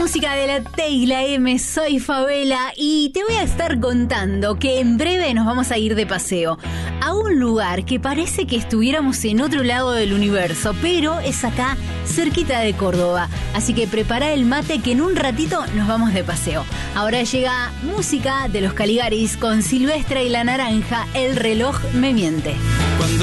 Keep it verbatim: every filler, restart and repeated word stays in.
música de la T y la M, soy Favela y te voy a estar contando que en breve nos vamos a ir de paseo a un lugar que parece que estuviéramos en otro lado del universo, pero es acá, cerquita de Córdoba. Así que prepara el mate que en un ratito nos vamos de paseo. Ahora llega música de los Caligaris con Silvestre y la Naranja, El reloj me miente.